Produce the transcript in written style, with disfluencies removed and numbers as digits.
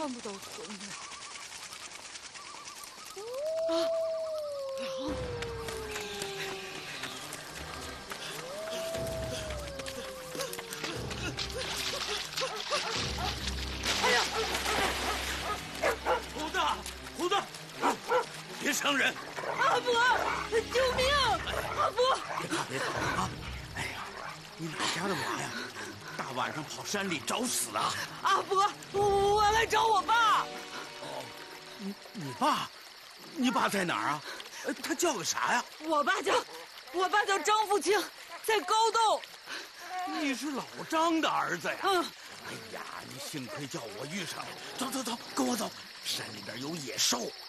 看不到河面。哎呀！ 胡子，别伤人！ 阿伯，救命！阿伯， 别跑啊！哎呀，你哪家的娃呀？大晚上跑山里找死啊！ 阿伯，我来找我爸。 哦，你爸在哪儿啊？他叫个啥呀？ 我爸叫张富清，在高洞。 你是老张的儿子呀？ 哎呀，你幸亏叫我遇上了。走，跟我走。山里边有野兽，